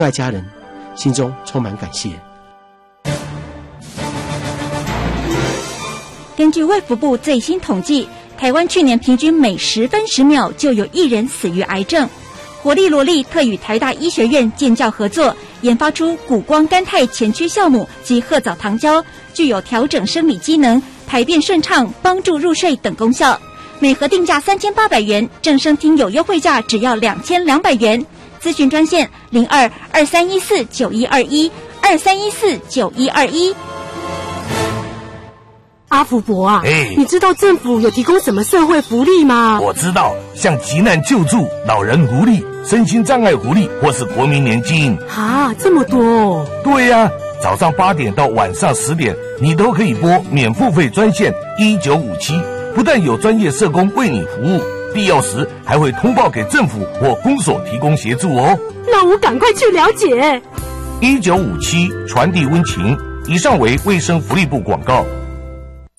爱家人，心中充满感谢。 根据卫福部最新统计，台湾去年平均每10分10秒就有1人死于癌症。活力萝莉特与台大医学院建教合作，研发出谷胱甘肽前驱酵母及褐藻糖胶，具有调整生理机能、排便顺畅、帮助入睡等功效。每盒定价3800元，正声听有优惠价只要2200元。咨询专线02-2314-9121，2314-9121。 阿福伯啊，你知道政府有提供什么社会福利吗？ 我知道，像急难救助、老人福利、身心障碍福利，或是国民年金。 啊，这么多哦！ 对呀，早上8点到晚上10点，你都可以拨免付费专线1957，不但有专业社工为你服务，必要时还会通报给政府或公所提供协助哦。 那我赶快去了解。 1957传递温情。以上为卫生福利部广告。